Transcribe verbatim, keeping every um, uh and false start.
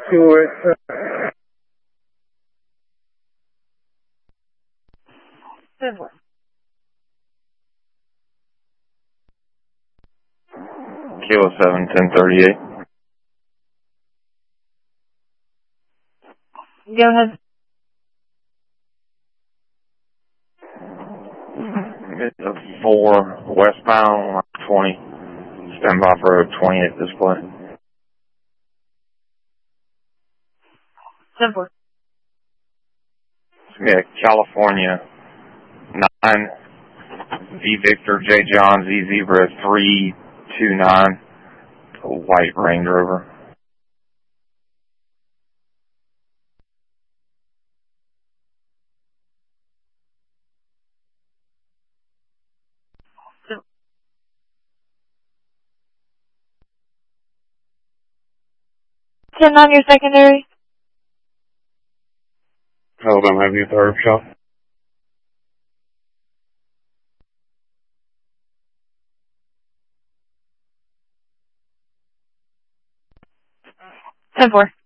School. Uh, ten four. Kilo seven, ten thirty-eight. Go ahead. It's a four westbound, twenty. Stand by for a twenty-eight display. ten four. Yeah, California, nine. V Victor, J John, Z Zebra, three two nine. A white Range Rover. ten on your secondary. Hold on, have you third shot? ten four.